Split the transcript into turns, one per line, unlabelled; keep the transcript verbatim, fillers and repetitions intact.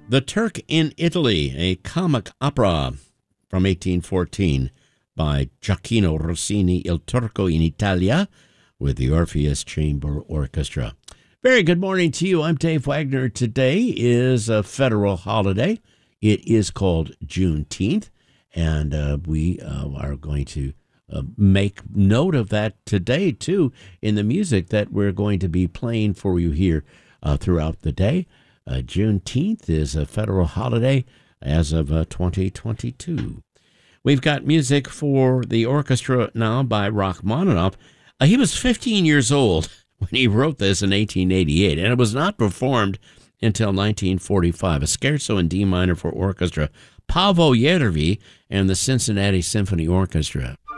The Turk in Italy, a comic opera from eighteen fourteen by Gioacchino Rossini, Il Turco in Italia, with the Orpheus Chamber Orchestra. Very good morning to you. I'm Dave Wagner. Today is a federal holiday. It is called Juneteenth, and uh, we uh, are going to uh, make note of that today, too, in the music that we're going to be playing for you here uh, throughout the day. Uh, Juneteenth is a federal holiday as of uh, twenty twenty-two. We've got music for the orchestra now by Rachmaninoff. Uh, he was fifteen years old when he wrote this in eighteen eighty-eight, and it was not performed until nineteen forty-five. A scherzo in D minor for orchestra, Paavo Järvi and the Cincinnati Symphony Orchestra.